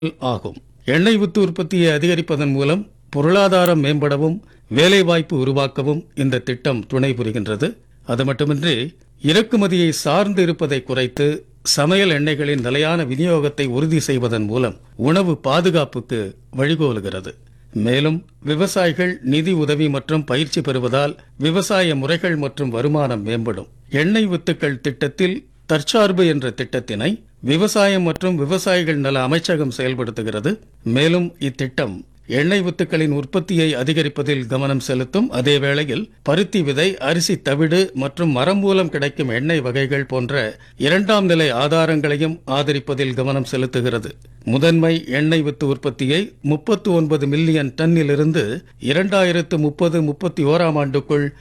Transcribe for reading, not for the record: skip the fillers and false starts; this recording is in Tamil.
ஆகும். எண்ணெய் வித்து உற்பத்தியை அதிகரிப்பதன் மூலம் பொருளாதாரம் மேம்படவும் வேலைவாய்ப்பு உருவாக்கவும் இந்த திட்டம் துணை புரிகின்றது. அது மட்டுமின்றி இறக்குமதியை சார்ந்து இருப்பதை குறைத்து சமையல் எண்ணெய்களின் நிலையான விநியோகத்தை உறுதி செய்வதன் மூலம் உணவு பாதுகாப்புக்கு வழிகோலுகிறது. மேலும் விவசாயிகள் நிதி உதவி மற்றும் பயிற்சி பெறுவதால் விவசாய முறைகள் மற்றும் வருமானம் மேம்படும். எண்ணெய் வித்துக்கள் திட்டத்தில் தற்சார்பு என்ற திட்டத்தினை விவசாயம் மற்றும் விவசாயிகள் நல அமைச்சகம் செயல்படுத்துகிறது. மேலும் இத்திட்டம் எண்ணெய் வித்துக்களின் உற்பத்தியை அதிகரிப்பதில் கவனம் செலுத்தும். அதே வேளையில் பருத்தி விதை, அரிசி தவிடு மற்றும் மரம் மூலம் கிடைக்கும் எண்ணெய் வகைகள் போன்ற இரண்டாம் நிலை ஆதாரங்களையும் ஆதரிப்பதில் கவனம் செலுத்துகிறது. முதன்மை எண்ணெய் வித்து உற்பத்தியை 39 மில்லியன் டன்னிலிருந்து 2030-31 ஆண்டுக்குள்